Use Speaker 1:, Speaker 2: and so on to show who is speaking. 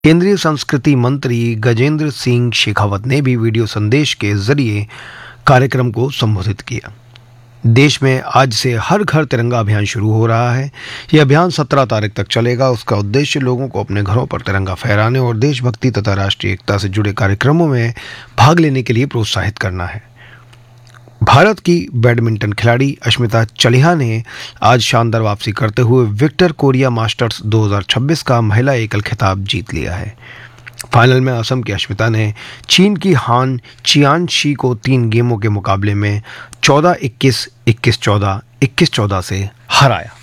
Speaker 1: केंद्रीय संस्कृति मंत्री गजेंद्र सिंह शेखावत ने भी वीडियो संदेश के जरिए कार्यक्रम को संबोधित किया। देश में आज से हर घर तिरंगा अभियान शुरू हो रहा है। यह अभियान 17 तारीख तक चलेगा। उसका उद्देश्य लोगों को अपने घरों पर तिरंगा फहराने और देशभक्ति तथा राष्ट्रीय एकता से जुड़े कार्यक्रमों में भाग लेने के लिए प्रोत्साहित करना है। भारत की बैडमिंटन खिलाड़ी अश्मिता चालिहा ने आज शानदार वापसी करते हुए विक्टर कोरिया मास्टर्स 2026 का महिला एकल खिताब जीत लिया है। फाइनल में असम की अश्मिता ने चीन की हान चियानशी को 3 गेमों के मुकाबले में 14-21, 21-14, 21-14 से हराया।